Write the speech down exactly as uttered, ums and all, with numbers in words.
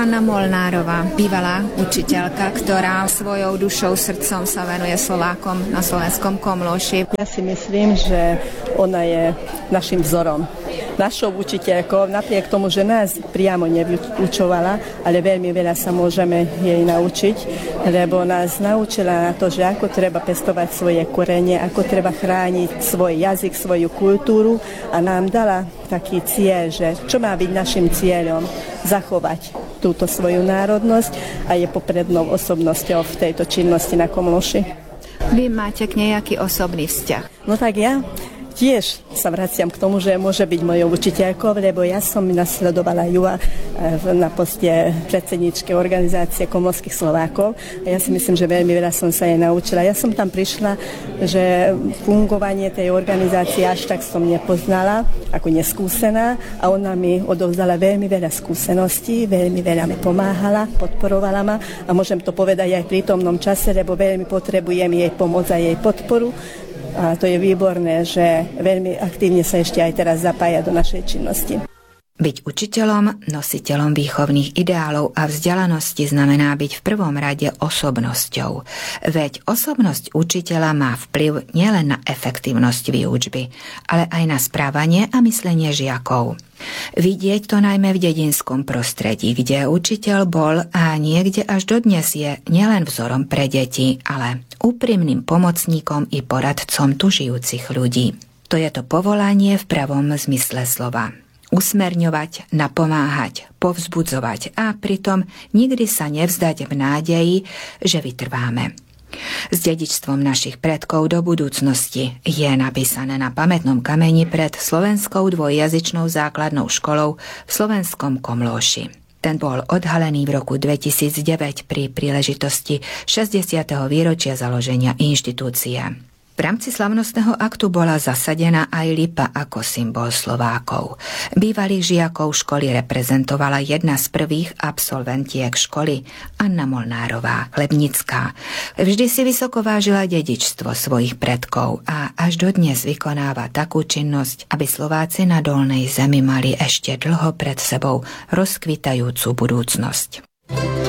Anna Molnárová, bývalá učiteľka, ktorá svojou dušou, srdcom sa venuje Slovákom na slovenskom Komlóši. Ja si myslím, že ona je našim vzorom. Našou učiteľkou, napriek tomu, že nás priamo nevyučovala, ale veľmi veľa sa môžeme jej naučiť, lebo nás naučila na to, že ako treba pestovať svoje korene, ako treba chrániť svoj jazyk, svoju kultúru a nám dala taký cieľ, že čo má byť našim cieľom, zachovať túto svoju národnosť a je poprednou osobnosťou v tejto činnosti na Komlóši. Vy máte k nej aký osobný vzťah? No tak ja tiež sa vraciam k tomu, že môže byť mojou učiteľkou, lebo ja som nasledovala ju na poste predsedničky organizácie komorských Slovákov a ja si myslím, že veľmi veľa som sa jej naučila. Ja som tam prišla, že fungovanie tej organizácie až tak som nepoznala, ako neskúsená a ona mi odovzdala veľmi veľa skúseností, veľmi veľa mi pomáhala, podporovala ma a môžem to povedať aj v prítomnom čase, lebo veľmi potrebujem jej pomoc a jej podporu. A to je výborné, že veľmi aktívne sa ešte aj teraz zapája do našej činnosti. Byť učiteľom, nositeľom výchovných ideálov a vzdelanosti znamená byť v prvom rade osobnosťou. Veď osobnosť učiteľa má vplyv nielen na efektívnosť výučby, ale aj na správanie a myslenie žiakov. Vidieť to najmä v dedinskom prostredí, kde učiteľ bol a niekde až dodnes je nielen vzorom pre deti, ale úprimným pomocníkom i poradcom tu žijúcich ľudí. To je to povolanie v pravom zmysle slova. Usmerňovať, napomáhať, povzbudzovať a pritom nikdy sa nevzdať v nádeji, že vytrváme. S dedičstvom našich predkov do budúcnosti je napísané na pamätnom kameni pred slovenskou dvojjazyčnou základnou školou v slovenskom Komlóši. Ten bol odhalený v roku dvetisícdeväť pri príležitosti šesťdesiateho výročia založenia inštitúcie. V rámci slavnostného aktu bola zasadená aj lipa ako symbol Slovákov. Bývalých žiakov školy reprezentovala jedna z prvých absolventiek školy, Anna Molnárová, Chlebnická. Vždy si vysoko vážila dedičstvo svojich predkov a až dodnes vykonáva takú činnosť, aby Slováci na dolnej zemi mali ešte dlho pred sebou rozkvitajúcu budúcnosť.